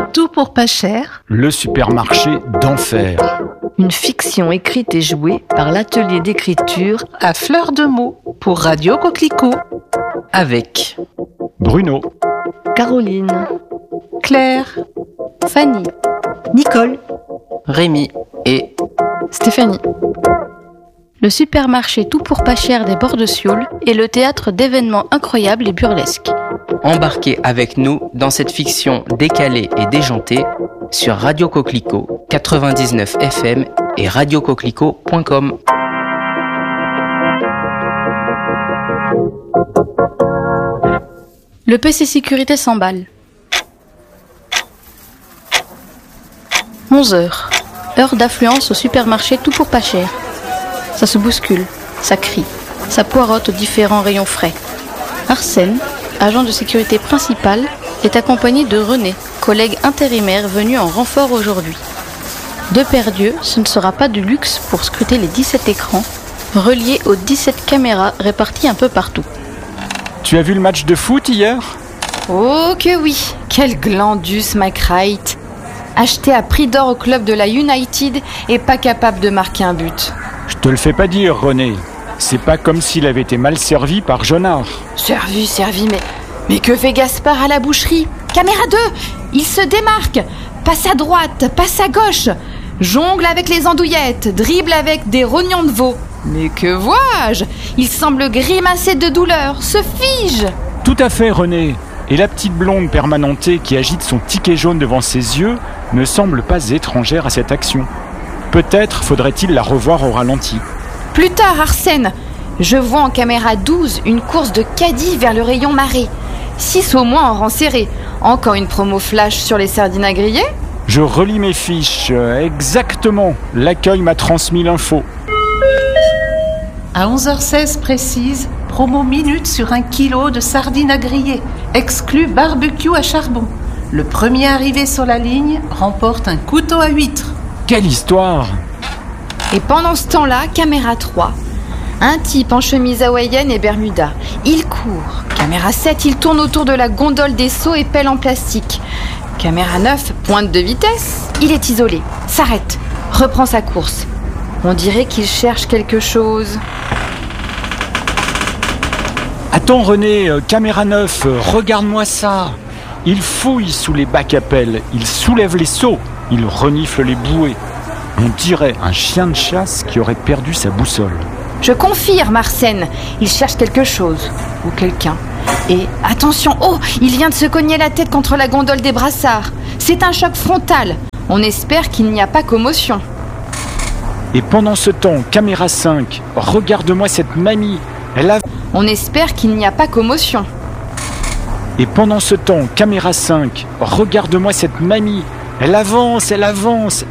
Tout pour pas cher. Le supermarché d'enfer. Une fiction écrite et jouée par l'atelier d'écriture À fleur de mots pour Radio Coquelicot. avec Bruno. Caroline, Claire, Fanny, Nicole, Rémi et Stéphanie. Le supermarché Tout pour pas cher des bords de Sioule est le théâtre d'événements incroyables et burlesques. Embarquez avec nous dans cette fiction décalée et déjantée sur Radio Coquelicot 99 FM et radiocoquelicot.com. Le PC Sécurité s'emballe. 11h. Heure d'affluence au supermarché Tout pour pas cher. Ça se bouscule, ça crie, ça poirote aux différents rayons frais. Arsène, agent de sécurité principal, est accompagné de René, collègue intérimaire venu en renfort aujourd'hui. De pair d'yeux, ce ne sera pas de luxe pour scruter les 17 écrans, reliés aux 17 caméras réparties un peu partout. Tu as vu le match de foot hier ? Oh que oui, quel glandus McWright. Acheté à prix d'or au club de la United et pas capable de marquer un but. Je te le fais pas dire, René. C'est pas comme s'il avait été mal servi par Jonard. Servi, mais que fait Gaspard à la boucherie ? Caméra 2, il se démarque. Passe à droite, passe à gauche. Jongle avec les andouillettes, dribble avec des rognons de veau. Mais que vois-je ? Il semble grimacer de douleur, se fige. Tout à fait, René. Et la petite blonde permanentée qui agite son ticket jaune devant ses yeux ne semble pas étrangère à cette action. Peut-être faudrait-il la revoir au ralenti. Plus tard, Arsène, je vois en caméra 12 une course de caddie vers le rayon marée. 6 au moins en rang serré. Encore une promo flash sur les sardines à griller ? Je relis mes fiches. Exactement. L'accueil m'a transmis l'info. à 11h16 précise, promo minute sur 1 kilo de sardines à griller, exclu barbecue à charbon. Le premier arrivé sur la ligne remporte un couteau à huîtres. Quelle histoire ! Et pendant ce temps-là, caméra 3. Un type en chemise hawaïenne et bermuda. Il court. Caméra 7, il tourne autour de la gondole des seaux et pelles en plastique. Caméra 9, pointe de vitesse. Il est isolé, s'arrête, reprend sa course. On dirait qu'il cherche quelque chose. Attends René, caméra 9, regarde-moi ça. Il fouille sous les bacs à pelles, il soulève les seaux, il renifle les bouées. On dirait un chien de chasse qui aurait perdu sa boussole. Je confirme, Arsène. Il cherche quelque chose. Ou quelqu'un. Et attention, oh, il vient de se cogner la tête contre la gondole des brassards. C'est un choc frontal. On espère qu'il n'y a pas commotion. Et pendant ce temps, caméra 5, regarde-moi cette mamie. On espère qu'il n'y a pas commotion. Et pendant ce temps, caméra 5, regarde-moi cette mamie. Elle avance.